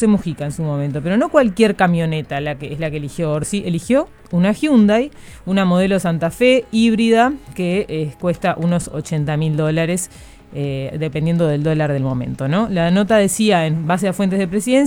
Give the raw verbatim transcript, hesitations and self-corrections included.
José Mujica en su momento, pero no cualquier camioneta la que, es la que eligió Orsi, eligió una Hyundai, una modelo Santa Fe híbrida que eh, cuesta unos ochenta mil dólares, eh, dependiendo del dólar del momento, ¿no? La nota decía, en base a fuentes de presidencia,